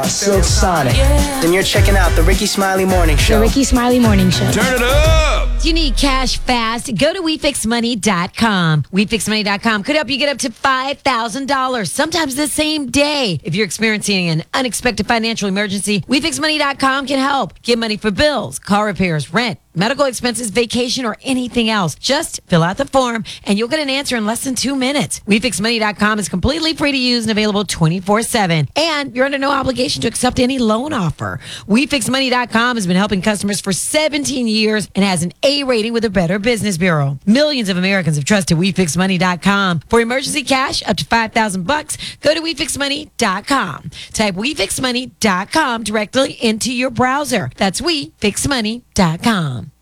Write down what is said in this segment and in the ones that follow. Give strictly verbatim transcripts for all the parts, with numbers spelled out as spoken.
Silk Sonic. Then you're checking out the Ricky Smiley Morning Show. The Ricky Smiley Morning Show. Turn it up! Do you need cash fast? Go to we fix money dot com. we fix money dot com could help you get up to five thousand dollars, sometimes the same day. If you're experiencing an unexpected financial emergency, we fix money dot com can help. Get money for bills, car repairs, rent, medical expenses, vacation, or anything else. Just fill out the form and you'll get an answer in less than two minutes. we fix money dot com is completely free to use and available twenty-four seven. And you're under no obligation to accept any loan offer. we fix money dot com has been helping customers for seventeen years and has an A rating with the Better Business Bureau. Millions of Americans have trusted we fix money dot com. For emergency cash up to five thousand bucks, go to we fix money dot com. Type we fix money dot com directly into your browser. That's we fix money dot com.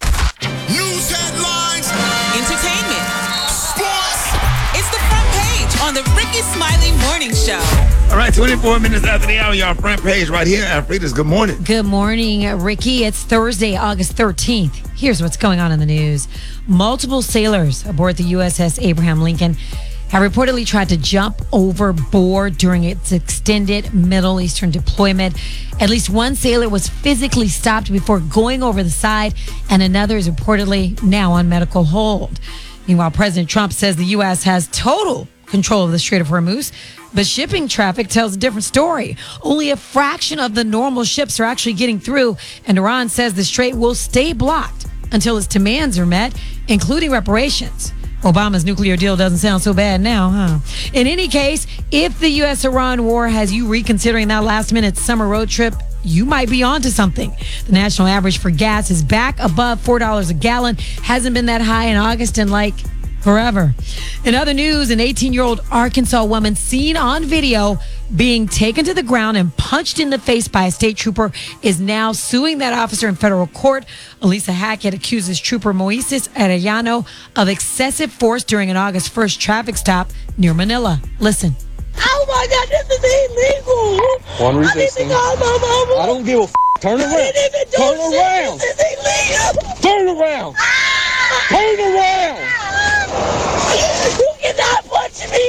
News headlines, Entertainment, sports. It's the front page on the Ricky Smiley Morning Show. All right, twenty-four minutes after the hour, y'all front page right here. Alfreda's good morning. Good morning, Ricky. It's Thursday, August thirteenth. Here's what's going on in the news. Multiple sailors aboard the U S S Abraham Lincoln have reportedly tried to jump overboard during its extended Middle Eastern deployment. At least one sailor was physically stopped before going over the side, and another is reportedly now on medical hold. Meanwhile, President Trump says the U S has total control of the Strait of Hormuz, but shipping traffic tells a different story. Only a fraction of the normal ships are actually getting through, and Iran says the strait will stay blocked until its demands are met, including reparations. Obama's nuclear deal doesn't sound so bad now, huh? In any case, if the U S Iran war has you reconsidering that last-minute summer road trip, you might be onto something. The national average for gas is back above four dollars a gallon. Hasn't been that high in August in like forever. In other news, an eighteen-year-old Arkansas woman seen on video being taken to the ground and punched in the face by a state trooper is now suing that officer in federal court. Elisa Hackett accuses trooper Moises Arellano of excessive force during an August first traffic stop near Manila. Listen. Oh my God, this is illegal. One I need to resisting. call my mama. I don't give a f- Turn I around. didn't even do Turn shit. around. This is illegal. Turn around. Ah! Turn around. You cannot punch me.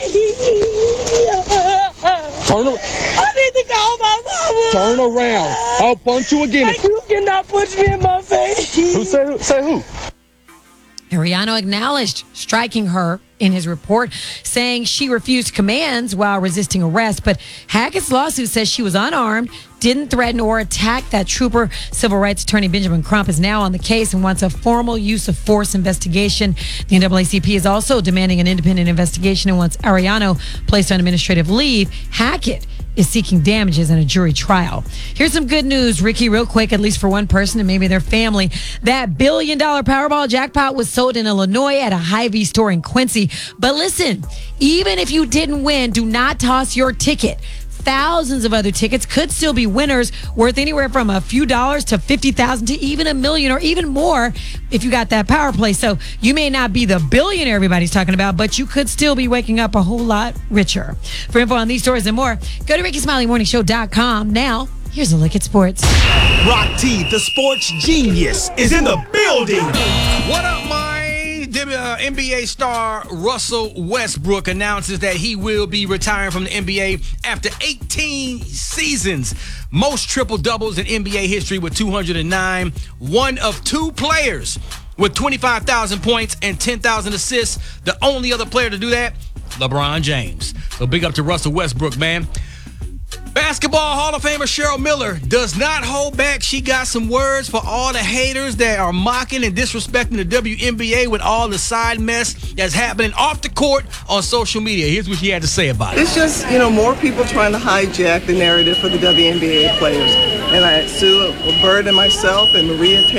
Turn around. I need to call my mama. Turn around. I'll punch you again. You cannot punch me in my face. Who say who? Say who? Arellano acknowledged striking her in his report, saying she refused commands while resisting arrest. But Hackett's lawsuit says she was unarmed, didn't threaten or attack that trooper. Civil rights attorney Benjamin Crump is now on the case and wants a formal use of force investigation. The N double A C P is also demanding an independent investigation and wants Arellano placed on administrative leave. Hackett is seeking damages in a jury trial. Here's some good news, Ricky, real quick, at least for one person and maybe their family. That billion dollar Powerball jackpot was sold in Illinois at a Hy-Vee store in Quincy. But listen, even if you didn't win, do not toss your ticket. Thousands of other tickets could still be winners worth anywhere from a few dollars to fifty thousand to even a million or even more if you got that power play. So you may not be the billionaire everybody's talking about, but you could still be waking up a whole lot richer. For info on these stories and more, go to ricky smiley morning show dot com. Now, here's a look at sports. Rock T, the sports genius, is in the building. What up, my uh, N B A star Russell Westbrook announces that he will be retiring from the N B A after eighteen seasons. Most triple-doubles in N B A history with two hundred nine. One of two players with twenty-five thousand points and ten thousand assists. The only other player to do that, LeBron James. So big up to Russell Westbrook, man. Basketball Hall of Famer Cheryl Miller does not hold back. She got some words for all the haters that are mocking and disrespecting the W N B A with all the side mess that's happening off the court on social media. Here's what she had to say about it. It's just, you know, more people trying to hijack the narrative for the W N B A players. And I sue Bird and myself and Maria